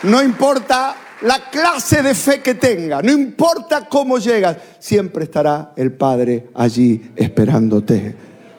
No importa la clase de fe que tenga, no importa cómo llegas, siempre estará el Padre allí esperándote.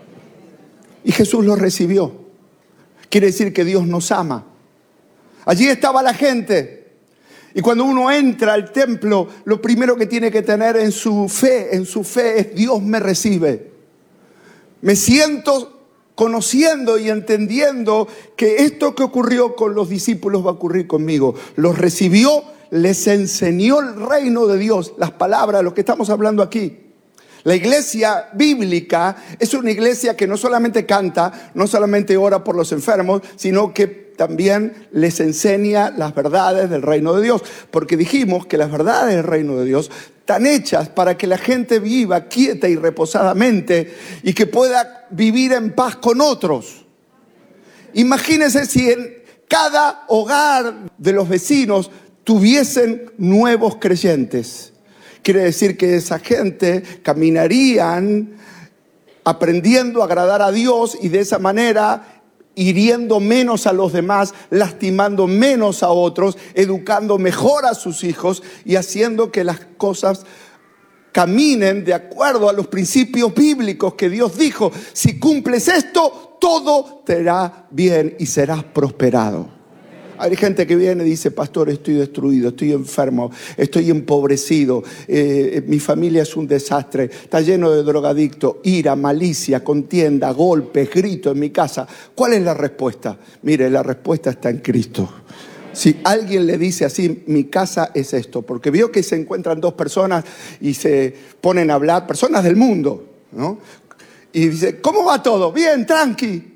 Y Jesús lo recibió. Quiere decir que Dios nos ama. Allí estaba la gente. Y cuando uno entra al templo, lo primero que tiene que tener en su fe es: Dios me recibe. Me siento conociendo y entendiendo que esto que ocurrió con los discípulos va a ocurrir conmigo. Los recibió, les enseñó el reino de Dios, las palabras, lo que estamos hablando aquí. La iglesia bíblica es una iglesia que no solamente canta, no solamente ora por los enfermos, sino que también les enseña las verdades del reino de Dios. Porque dijimos que las verdades del reino de Dios están hechas para que la gente viva quieta y reposadamente y que pueda vivir en paz con otros. Imagínense si en cada hogar de los vecinos tuviesen nuevos creyentes. Quiere decir que esa gente caminarían aprendiendo a agradar a Dios y de esa manera hiriendo menos a los demás, lastimando menos a otros, educando mejor a sus hijos y haciendo que las cosas caminen de acuerdo a los principios bíblicos que Dios dijo: si cumples esto, todo te irá bien y serás prosperado. Hay gente que viene y dice: pastor, estoy destruido, estoy enfermo, estoy empobrecido, mi familia es un desastre, está lleno de drogadictos, ira, malicia, contienda, golpes, gritos en mi casa. ¿Cuál es la respuesta? Mire, la respuesta está en Cristo. Si alguien le dice así: mi casa es esto, porque vio que se encuentran dos personas y se ponen a hablar, personas del mundo, ¿no? Y dice: ¿cómo va todo? Bien, tranqui.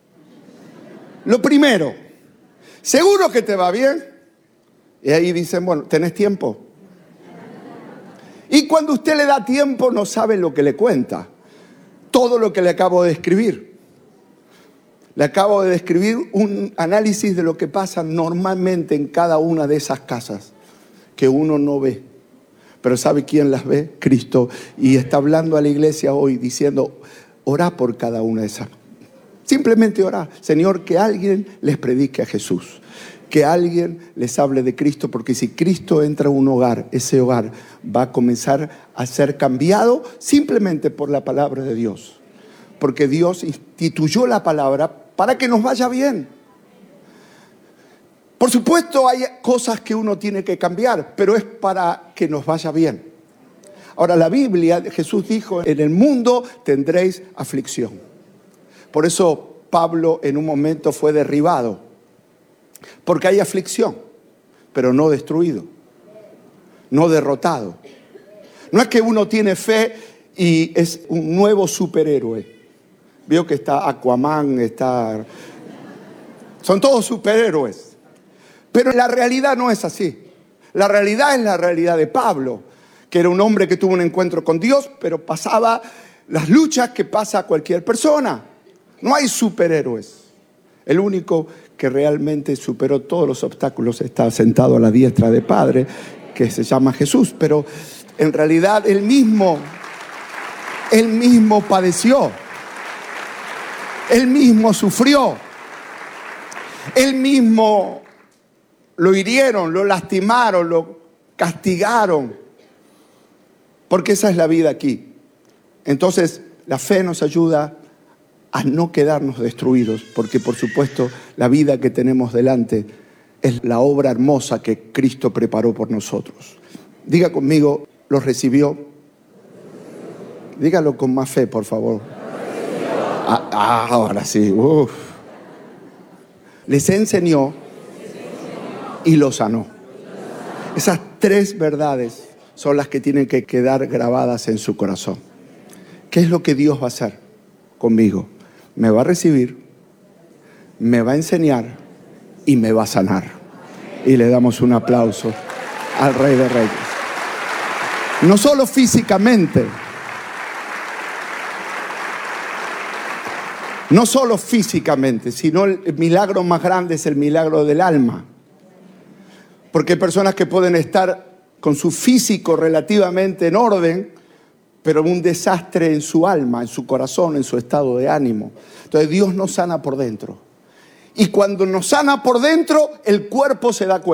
Lo primero: ¿seguro que te va bien? Y ahí dicen: bueno, ¿tenés tiempo? Y cuando usted le da tiempo, no sabe lo que le cuenta. Todo lo que le acabo de describir. Le acabo de describir un análisis de lo que pasa normalmente en cada una de esas casas que uno no ve. Pero ¿sabe quién las ve? Cristo. Y está hablando a la iglesia hoy diciendo: orá por cada una de esas. Simplemente orar. Señor, que alguien les predique a Jesús. Que alguien les hable de Cristo. Porque si Cristo entra a un hogar, ese hogar va a comenzar a ser cambiado simplemente por la palabra de Dios. Porque Dios instituyó la palabra para que nos vaya bien. Por supuesto hay cosas que uno tiene que cambiar, pero es para que nos vaya bien. Ahora, la Biblia, Jesús dijo: en el mundo tendréis aflicción. Por eso Pablo en un momento fue derribado. Porque hay aflicción, pero no destruido, no derrotado. No es que uno tiene fe y es un nuevo superhéroe. Veo que está Aquaman, son todos superhéroes. Pero la realidad no es así. La realidad es la realidad de Pablo, que era un hombre que tuvo un encuentro con Dios, pero pasaba las luchas que pasa cualquier persona. No hay superhéroes. El único que realmente superó todos los obstáculos está sentado a la diestra del Padre, que se llama Jesús. Pero en realidad él mismo padeció. Él mismo sufrió. Él mismo lo hirieron, lo lastimaron, lo castigaron. Porque esa es la vida aquí. Entonces, la fe nos ayuda a no quedarnos destruidos, porque por supuesto la vida que tenemos delante es la obra hermosa que Cristo preparó por nosotros. Diga conmigo: lo recibió. Dígalo con más fe, por favor. Ahora sí. Les enseñó y lo sanó. Esas tres verdades son las que tienen que quedar grabadas en su corazón. ¿Qué es lo que Dios va a hacer conmigo? Me va a recibir, me va a enseñar y me va a sanar. Y le damos un aplauso al Rey de Reyes. No solo físicamente, sino el milagro más grande es el milagro del alma. Porque hay personas que pueden estar con su físico relativamente en orden, pero un desastre en su alma, en su corazón, en su estado de ánimo. Entonces Dios nos sana por dentro. Y cuando nos sana por dentro, el cuerpo se da cuenta.